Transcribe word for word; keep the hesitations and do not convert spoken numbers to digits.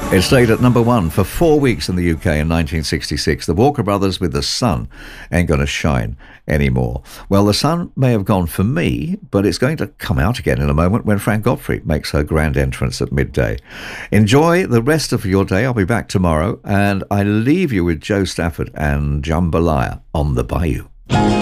It stayed at number one for four weeks in the U K in nineteen sixty-six. The Walker Brothers with The Sun Ain't Gonna Shine Anymore. Well, the sun may have gone for me, but it's going to come out again in a moment when Frank Godfrey makes her grand entrance at midday. Enjoy the rest of your day. I'll be back tomorrow, and I leave you with Joe Stafford and Jambalaya on the Bayou.